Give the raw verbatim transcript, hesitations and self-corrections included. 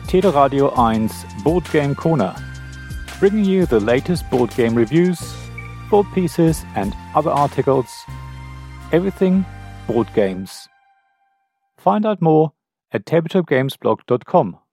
Teleradio eins Board Game Corner, bringing you the latest board game reviews, board pieces and other articles, everything board games. Find out more at tabletop games blog dot com.